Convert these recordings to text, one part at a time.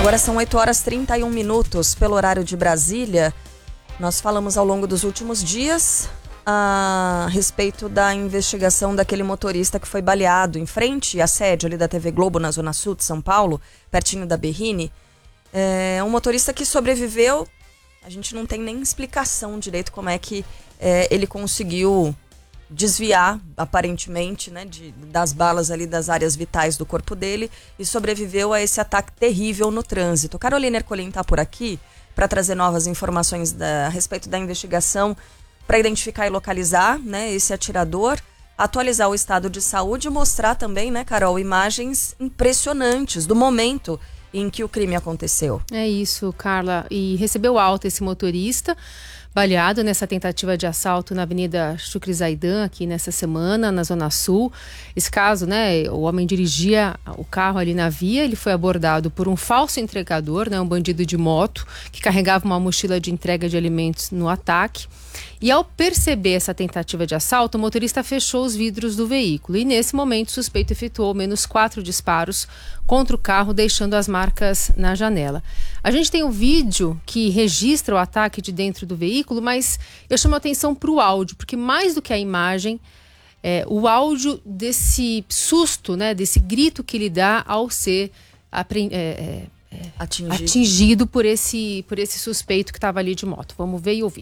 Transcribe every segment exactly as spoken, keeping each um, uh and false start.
Agora são oito horas e trinta e um minutos pelo horário de Brasília. Nós falamos ao longo dos últimos dias a respeito da investigação daquele motorista que foi baleado em frente à sede ali da T V Globo na Zona Sul de São Paulo, pertinho da Berrini. É um motorista que sobreviveu. A gente não tem nem explicação direito como é que é, ele conseguiu desviar, aparentemente, né, de, das balas ali das áreas vitais do corpo dele e sobreviveu a esse ataque terrível no trânsito. Carolina Ercolim está por aqui para trazer novas informações da, a respeito da investigação, para identificar e localizar, né, esse atirador, atualizar o estado de saúde e mostrar também, né, Carol, imagens impressionantes do momento em que o crime aconteceu. É isso, Carla. E recebeu alta esse motorista baleado nessa tentativa de assalto na Avenida Chucre Zaidan, aqui nessa semana, na Zona Sul. Esse caso, né, o homem dirigia o carro ali na via, ele foi abordado por um falso entregador, né, um bandido de moto, que carregava uma mochila de entrega de alimentos no ataque. E ao perceber essa tentativa de assalto, o motorista fechou os vidros do veículo. E nesse momento, o suspeito efetuou menos quatro disparos contra o carro, deixando as marcas na janela. A gente tem um vídeo que registra o ataque de dentro do veículo, mas eu chamo a atenção para o áudio, porque mais do que a imagem, é, o áudio desse susto, né, desse grito que ele dá ao ser apre- é, é, Atingido. atingido por esse, por esse suspeito que estava ali de moto. Vamos ver e ouvir.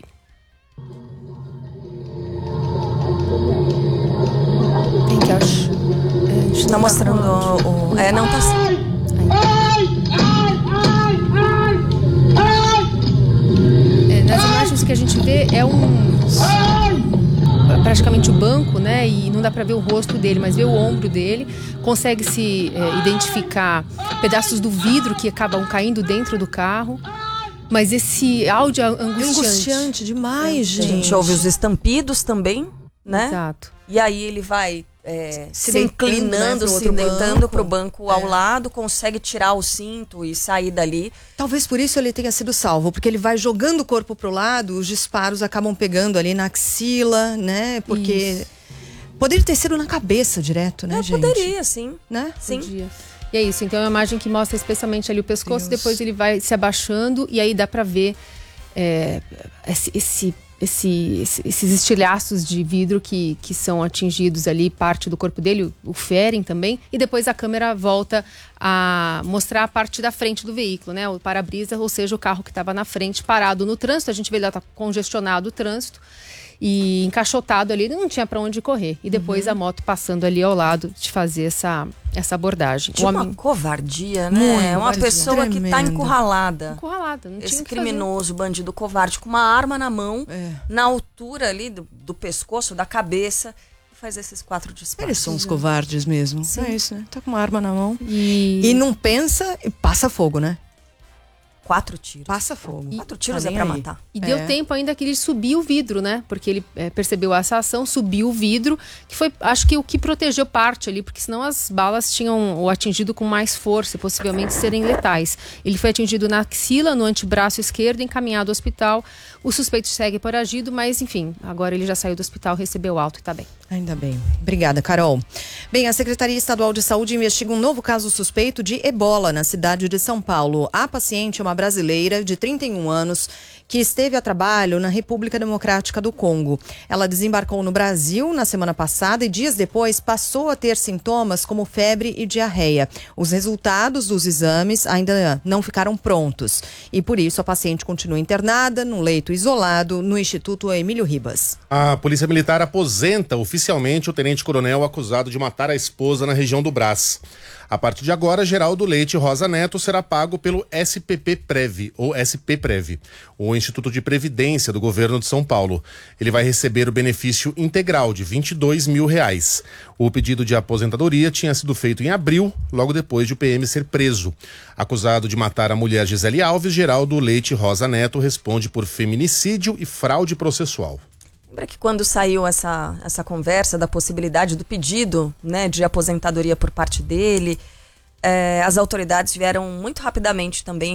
Tem que acho. É, a gente tá mostrando o, o. É, não tá assim. É, nas imagens que a gente vê é um. praticamente o banco, né? E não dá pra ver o rosto dele, mas vê o ombro dele. Consegue-se é, identificar pedaços do vidro que acabam caindo dentro do carro. Mas esse áudio é angustiante. Angustiante demais, é, gente. A gente ouve os estampidos também, né? Exato. E aí ele vai é, se, se inclinando, deitando, né, se deitando banco. pro banco ao é. lado, consegue tirar o cinto e sair dali. Talvez por isso ele tenha sido salvo, porque ele vai jogando o corpo pro lado, os disparos acabam pegando ali na axila, né? Porque isso. Poderia ter sido na cabeça direto, né, é, gente? Poderia, sim. Né? Sim. Podia. E é isso, então é uma imagem que mostra especialmente ali o pescoço, Deus. Depois ele vai se abaixando e aí dá pra ver é, esse, esse, esse, esses estilhaços de vidro que, que são atingidos ali, parte do corpo dele, o ferem também, e depois a câmera volta a mostrar a parte da frente do veículo, né, o para-brisa, ou seja, o carro que estava na frente parado no trânsito, a gente vê lá tá congestionado o trânsito, e encaixotado ali, não tinha para onde correr. E depois uhum. a moto passando ali ao lado de fazer essa, essa abordagem. De uma homem... covardia, né? Muito uma covardia. Pessoa Tremendo. Que tá encurralada. Encurralada, não Esse tinha o que criminoso, fazer. Bandido covarde, com uma arma na mão, é. na altura ali do, do pescoço, da cabeça, e faz esses quatro disparos. Eles são os covardes mesmo. Sim. É isso, né? Tá com uma arma na mão. E, e não pensa e passa fogo, né? Quatro tiros. Passa fogo. E, Quatro tiros tá é pra aí. Matar. E é. deu tempo ainda que ele subiu o vidro, né? Porque ele é, percebeu essa ação, subiu o vidro, que foi, acho que o que protegeu parte ali, porque senão as balas tinham o atingido com mais força e possivelmente serem letais. Ele foi atingido na axila, no antebraço esquerdo, encaminhado ao hospital. O suspeito segue foragido, mas enfim, agora ele já saiu do hospital, recebeu alta e tá bem. Ainda bem. Obrigada, Carol. Bem, a Secretaria Estadual de Saúde investiga um novo caso suspeito de ebola na cidade de São Paulo. A paciente é uma brasileira de trinta e um anos que esteve a trabalho na República Democrática do Congo. Ela desembarcou no Brasil na semana passada e dias depois passou a ter sintomas como febre e diarreia. Os resultados dos exames ainda não ficaram prontos e por isso a paciente continua internada num leito isolado no Instituto Emílio Ribas. A Polícia Militar aposenta oficialmente o tenente-coronel acusado de matar a esposa na região do Brás. A partir de agora, Geraldo Leite Rosa Neto será pago pelo S P P Prev, ou S P Prev, o Instituto de Previdência do Governo de São Paulo. Ele vai receber o benefício integral de vinte e dois mil reais. O pedido de aposentadoria tinha sido feito em abril, logo depois de o P M ser preso. Acusado de matar a mulher Gisele Alves, Geraldo Leite Rosa Neto responde por feminicídio e fraude processual. Lembra que quando saiu essa, essa conversa da possibilidade do pedido, né, de aposentadoria por parte dele, é, as autoridades vieram muito rapidamente também